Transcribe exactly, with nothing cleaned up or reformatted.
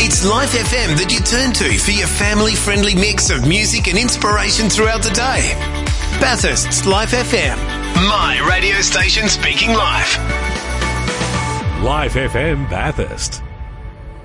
It's Life F M that you turn to for your family-friendly mix of music and inspiration throughout the day. Bathurst's Life F M. My radio station speaking live. Life F M Bathurst.